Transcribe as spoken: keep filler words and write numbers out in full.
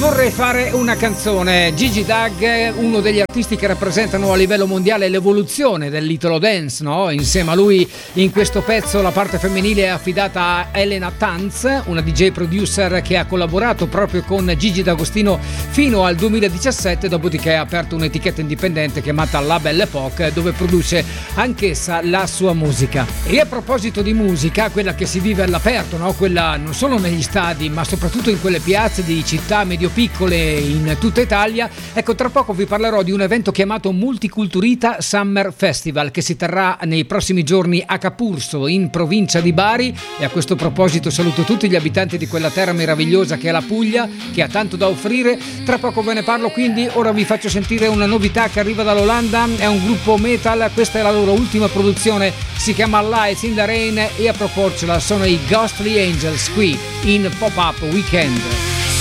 Vorrei fare una canzone. Gigi Doug, uno degli artisti che rappresentano a livello mondiale l'evoluzione dell'italo dance, no? Insieme a lui in questo pezzo la parte femminile è affidata a Elena Tanz, una D J producer che ha collaborato proprio con Gigi D'Agostino fino al duemiladiciassette, dopodiché ha aperto un'etichetta indipendente chiamata La Belle Époque, dove produce anch'essa la sua musica. E a proposito di musica, quella che si vive all'aperto, no? Quella non solo negli stadi, ma soprattutto in quelle piazze di città medio-piccole in tutta Italia, ecco, tra poco vi parlerò di un evento chiamato Multiculturita Summer Festival, che si terrà nei prossimi giorni a Capurso, in provincia di Bari. E a questo proposito saluto tutti gli abitanti di quella terra meravigliosa che è la Puglia, che ha tanto da offrire. Tra poco ve ne parlo, quindi ora vi faccio sentire una novità che arriva dall'Olanda. È un gruppo metal, questa è la loro ultima produzione, si chiama Lights in the Rain, e a proporcela sono i Ghostly Angels qui in Pop-Up Weekend.